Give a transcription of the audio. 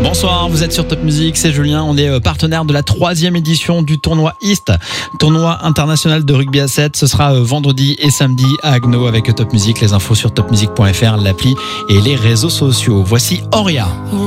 Bonsoir, vous êtes sur Top Music, c'est Julien. On est partenaire de la 3e édition du tournoi East, tournoi international de rugby à 7. Ce sera vendredi et samedi à Haguenau avec Top Music. Les infos sur topmusic.fr, l'appli et les réseaux sociaux. Voici Auria.